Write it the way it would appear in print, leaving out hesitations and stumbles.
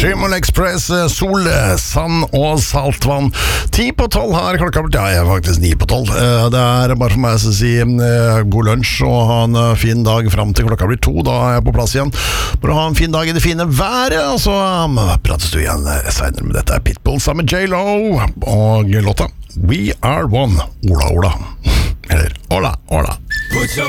Chimol Express, sol, sand og saltvann. 10:12 her, klokka blitt, ja, jeg er faktisk 9:12. Det er bare for meg å si god lunsj og ha en fin dag frem til klokka blir 2, da er jeg på plass igjen. For å ha en fin dag i det fine været, og så prates du igjen senere med dette. Pitbull sammen med J.Lo og låta We Are One. Ola, Ola. Eller Ola, Ola. Put your